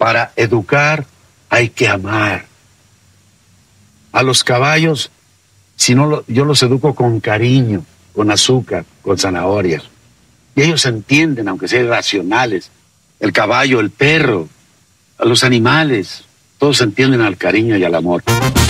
Para educar hay que amar. A los caballos, si no yo los educo con cariño, con azúcar, con zanahorias. Y ellos entienden, aunque sean irracionales. El caballo, el perro, a los animales, todos entienden al cariño y al amor.